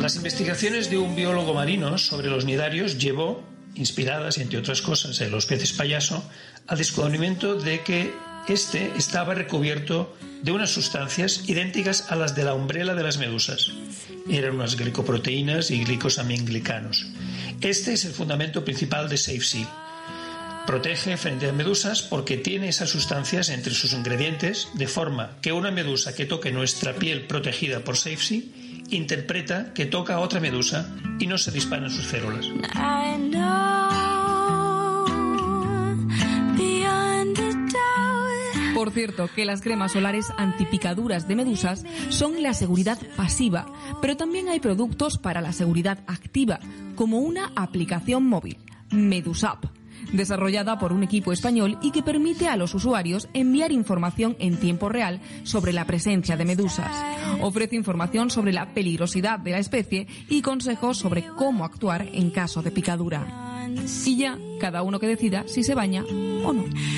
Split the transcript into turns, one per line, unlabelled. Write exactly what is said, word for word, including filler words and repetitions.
Las investigaciones de un biólogo marino sobre los nidarios llevó, inspiradas, entre otras cosas, en los peces payaso, al descubrimiento de que este estaba recubierto de unas sustancias idénticas a las de la umbrela de las medusas. Eran unas glicoproteínas y glicosaminglicanos. Este es el fundamento principal de SafeSea. Protege frente a medusas porque tiene esas sustancias entre sus ingredientes, de forma que una medusa que toque nuestra piel protegida por SafeSea interpreta que toca a otra medusa y no se disparan sus células.
Por cierto, que las cremas solares antipicaduras de medusas son la seguridad pasiva, pero también hay productos para la seguridad activa, como una aplicación móvil, Medusap, desarrollada por un equipo español y que permite a los usuarios enviar información en tiempo real sobre la presencia de medusas. Ofrece información sobre la peligrosidad de la especie y consejos sobre cómo actuar en caso de picadura. Y ya, cada uno que decida si se baña o no.